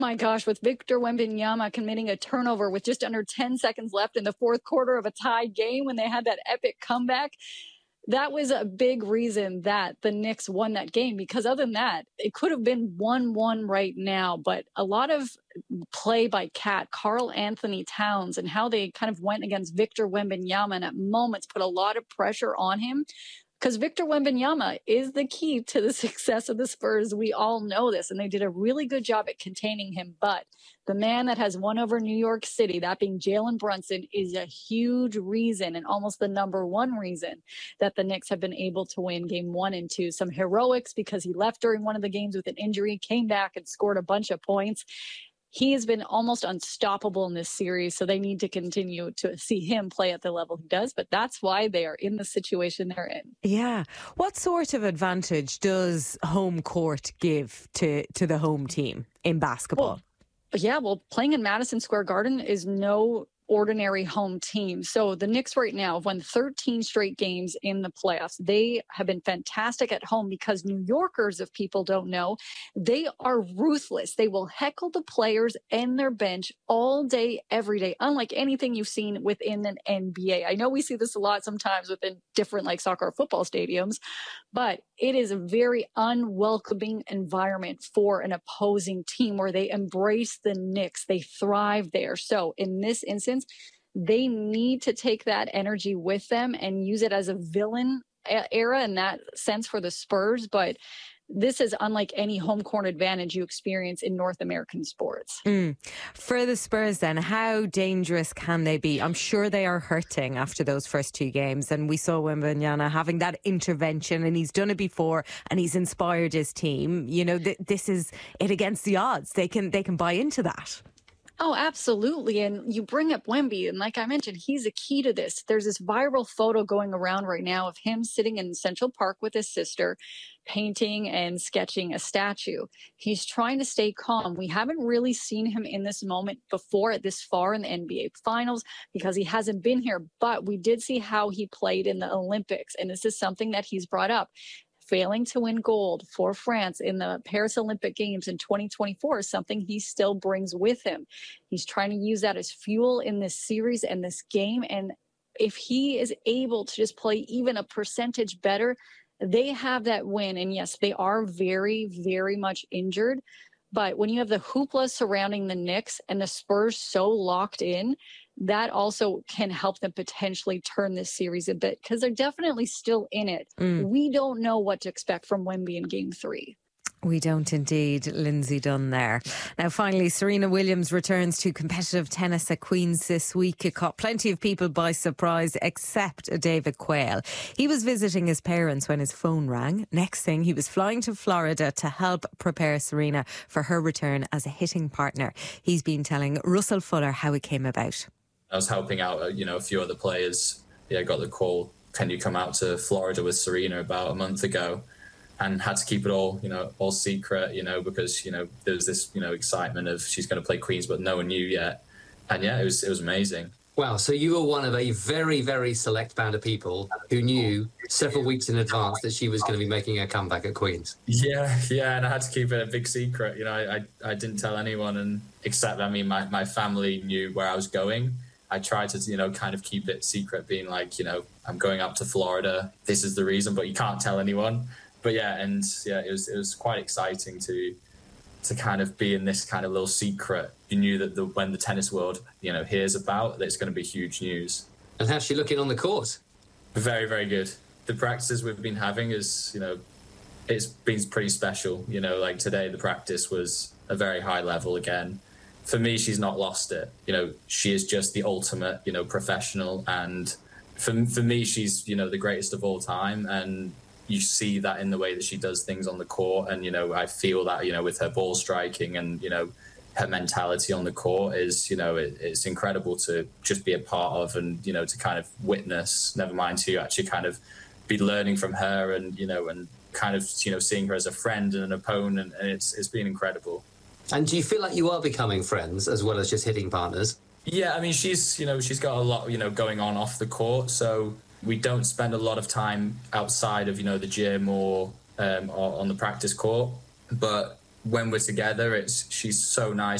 My gosh, with Victor Wembanyama committing a turnover with just under 10 seconds left in the fourth quarter of a tied game when they had that epic comeback, that was a big reason that the Knicks won that game, because other than that, it could have been 1-1 right now. But a lot of play by Karl Anthony Towns, and how they kind of went against Victor Wembanyama and at moments put a lot of pressure on him, because Victor Wembanyama is the key to the success of the Spurs. We all know this, and they did a really good job at containing him. But the man that has won over New York City, that being Jalen Brunson, is a huge reason, and almost the number one reason, that the Knicks have been able to win game 1 and 2. Some heroics because he left during one of the games with an injury, came back and scored a bunch of points. He has been almost unstoppable in this series, so they need to continue to see him play at the level he does. But that's why they are in the situation they're in. Yeah. What sort of advantage does home court give to the home team in basketball? Well, playing in Madison Square Garden is no ordinary home team. So the Knicks right now have won 13 straight games in the playoffs. They have been fantastic at home because New Yorkers, if people don't know, they are ruthless. They will heckle the players and their bench all day, every day, unlike anything you've seen within an NBA. I know we see this a lot sometimes within different like soccer or football stadiums, but it is a very unwelcoming environment for an opposing team where they embrace the Knicks. They thrive there. So in this instance, they need to take that energy with them and use it as a villain era in that sense for the Spurs. But this is unlike any home court advantage you experience in North American sports. For the Spurs then, how dangerous can they be? I'm sure they are hurting after those first 2 games, and we saw Wembanyama having that intervention, and he's done it before and he's inspired his team. You know, this is it against the odds. They can buy into that. Oh, absolutely. And you bring up Wemby, and like I mentioned, he's a key to this. There's this viral photo going around right now of him sitting in Central Park with his sister, painting and sketching a statue. He's trying to stay calm. We haven't really seen him in this moment before at this far in the NBA Finals because he hasn't been here, but we did see how he played in the Olympics, and this is something that he's brought up. Failing to win gold for France in the Paris Olympic Games in 2024 is something he still brings with him. He's trying to use that as fuel in this series and this game. And if he is able to just play even a percentage better, they have that win. And yes, they are very, very much injured. But when you have the hoopla surrounding the Knicks and the Spurs so locked in, that also can help them potentially turn this series a bit because they're definitely still in it. We don't know what to expect from Wemby in Game 3. We don't indeed. Lindsay Dunn there. Now, finally, Serena Williams returns to competitive tennis at Queen's this week. It caught plenty of people by surprise, except David Quayle. He was visiting his parents when his phone rang. Next thing, he was flying to Florida to help prepare Serena for her return as a hitting partner. He's been telling Russell Fuller how it came about. I was helping out, a few other players. I got the call, can you come out to Florida with Serena about a month ago? And had to keep it all secret, because, there was this, excitement of she's going to play Queens, but no one knew yet. And yeah, it was amazing. Wow. So you were one of a very, very select band of people who knew several weeks in advance that she was going to be making a comeback at Queens. Yeah. And I had to keep it a big secret. I didn't tell anyone, and except, my family knew where I was going. I tried to, kind of keep it secret, being like, I'm going up to Florida. This is the reason, but you can't tell anyone. But it was quite exciting to kind of be in this kind of little secret. You knew that when the tennis world, hears about, that it's going to be huge news. And how's she looking on the court? Very, very good. The practices we've been having is, it's been pretty special. Like today, the practice was a very high level again. For me, she's not lost it. She is just the ultimate, professional. And for me, she's, the greatest of all time. And you see that in the way that she does things on the court. And, I feel that, with her ball striking and, her mentality on the court is, it's incredible to just be a part of and, to kind of witness, never mind to actually kind of be learning from her and, and kind of, seeing her as a friend and an opponent. And it's been incredible. And do you feel like you are becoming friends as well as just hitting partners? Yeah, she's got a lot, going on off the court. So we don't spend a lot of time outside of, the gym or on the practice court. But when we're together, she's so nice.